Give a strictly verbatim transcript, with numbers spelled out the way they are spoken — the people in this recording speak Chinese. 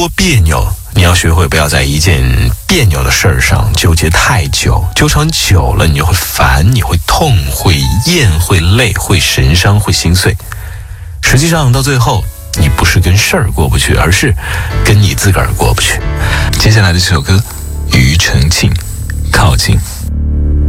多别扭。你要学会不要在一件别扭的事儿上纠结太久，纠缠久了你就会烦，你会痛，会厌，会累，会神伤，会心碎。实际上到最后你不是跟事儿过不去，而是跟你自个儿过不去。接下来的这首歌庾澄庆靠近。